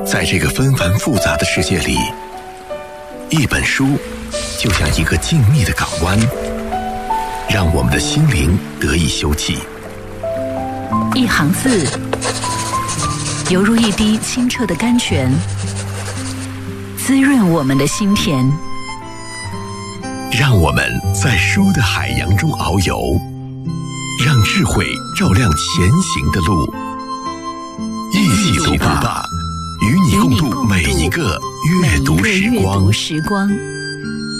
在这个纷繁复杂的世界里，一本书就像一个静谧的港湾，让我们的心灵得以休憩。 一行字，犹如一滴清澈的甘泉，滋润我们的心田。 让我们在书的海洋中遨游，让智慧照亮前行的路。一起读吧，与你共度每一个阅读时光。